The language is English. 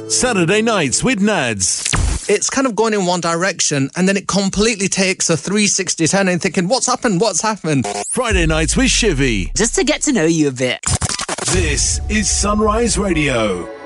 Saturday nights with Nads. It's kind of going in one direction and then it completely takes a 360 turn and thinking, what's happened? Friday nights with Shivy. Just to get to know you a bit. This is Sunrise Radio.